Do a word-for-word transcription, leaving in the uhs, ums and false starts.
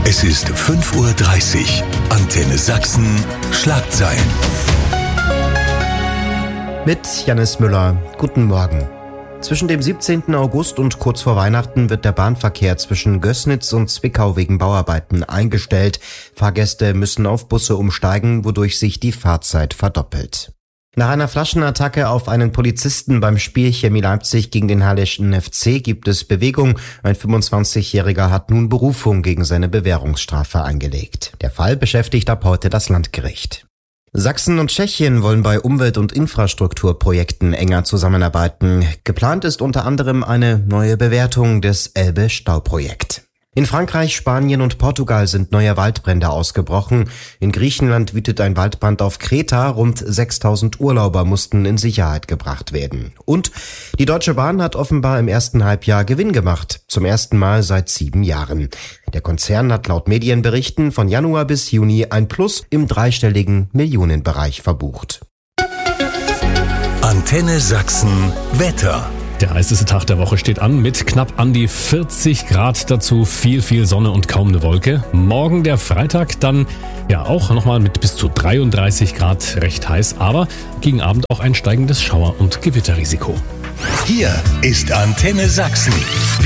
Es ist fünf Uhr dreißig. Antenne Sachsen. Schlagzeilen. Mit Jannis Müller. Guten Morgen. Zwischen dem siebzehnten August und kurz vor Weihnachten wird der Bahnverkehr zwischen Gößnitz und Zwickau wegen Bauarbeiten eingestellt. Fahrgäste müssen auf Busse umsteigen, wodurch sich die Fahrzeit verdoppelt. Nach einer Flaschenattacke auf einen Polizisten beim Spiel Chemie Leipzig gegen den Halleschen F C gibt es Bewegung. Ein fünfundzwanzigjähriger hat nun Berufung gegen seine Bewährungsstrafe eingelegt. Der Fall beschäftigt ab heute das Landgericht. Sachsen und Tschechien wollen bei Umwelt- und Infrastrukturprojekten enger zusammenarbeiten. Geplant ist unter anderem eine neue Bewertung des Elbe-Stauprojekt. In Frankreich, Spanien und Portugal sind neue Waldbrände ausgebrochen. In Griechenland wütet ein Waldbrand auf Kreta. Rund sechstausend Urlauber mussten in Sicherheit gebracht werden. Und die Deutsche Bahn hat offenbar im ersten Halbjahr Gewinn gemacht. Zum ersten Mal seit sieben Jahren. Der Konzern hat laut Medienberichten von Januar bis Juni ein Plus im dreistelligen Millionenbereich verbucht. Antenne Sachsen Wetter. Der heißeste Tag der Woche steht an mit knapp an die vierzig Grad, dazu viel, viel Sonne und kaum eine Wolke. Morgen der Freitag dann ja auch nochmal mit bis zu dreiunddreißig Grad recht heiß, aber gegen Abend auch ein steigendes Schauer- und Gewitterrisiko. Hier ist Antenne Sachsen.